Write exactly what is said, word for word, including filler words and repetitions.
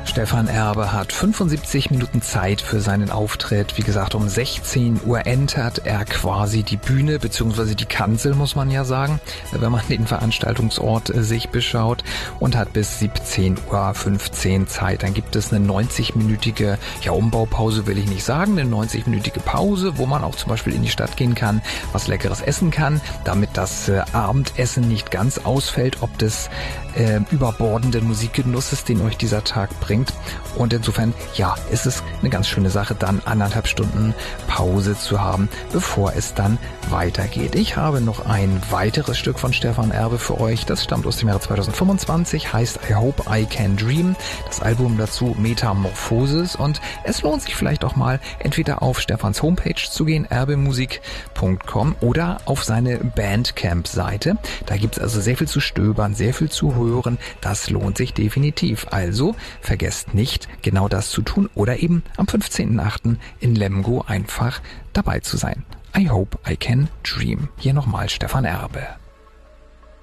Stefan Erbe hat fünfundsiebzig Minuten Zeit für seinen Auftritt. Wie gesagt, um sechzehn Uhr entert er quasi die Bühne, beziehungsweise die Kanzel, muss man ja sagen, wenn man den Veranstaltungsort sich beschaut, und hat bis siebzehn Uhr fünfzehn Zeit. Dann gibt es eine neunzig-minütige, ja, Umbaupause will ich nicht sagen, eine neunzig-minütige Pause, wo man auch zum Beispiel in die Stadt gehen kann, was Leckeres essen kann, damit das äh, Abendessen nicht ganz ausfällt, ob des äh, überbordenden Musikgenusses, den euch dieser Tag bringt. Und insofern, ja, ist es eine ganz schöne Sache, dann anderthalb Stunden Pause zu haben, bevor es dann weitergeht. Ich habe noch ein weiteres Stück von Stefan Erbe für euch. Das stammt aus dem Jahre zweitausendfünfundzwanzig, heißt I Hope I Can Dream. Das Album dazu Metamorphosis, und es lohnt sich vielleicht auch mal entweder auf Stefans Homepage zu gehen, erbemusik punkt com, oder auf seine Bandcamp-Seite. Da gibt's also sehr viel zu stöbern, sehr viel zu hören. Das lohnt sich definitiv. Also vergesst nicht, genau das zu tun oder eben am fünfzehnten achten in Lemgo einfach dabei zu sein. I Hope I Can Dream. Hier nochmal Stefan Erbe.